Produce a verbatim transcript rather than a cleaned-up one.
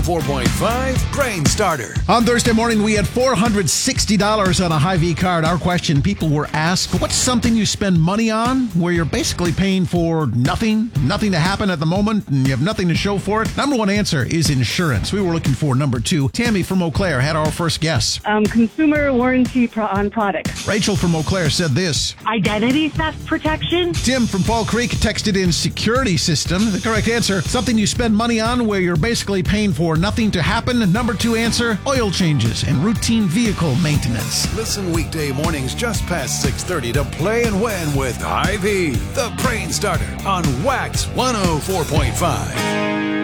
four point five Brain Starter. On Thursday morning, we had four hundred sixty dollars on a Hy-Vee card. Our question, people were asked, what's something you spend money on where you're basically paying for nothing, nothing to happen at the moment, and you have nothing to show for it? Number one answer is insurance. We were looking for number two. Tammy from Eau Claire had our first guess. Um, consumer warranty pro- on products. Rachel from Eau Claire said this. Identity theft protection. Tim from Fall Creek texted in security system. The correct answer, something you spend money on where you're basically paying for nothing to happen. Number two answer, oil changes and routine vehicle maintenance. Listen weekday mornings just past six thirty to Play and Win with Hy-Vee, the Brain Starter on Wax one oh four point five.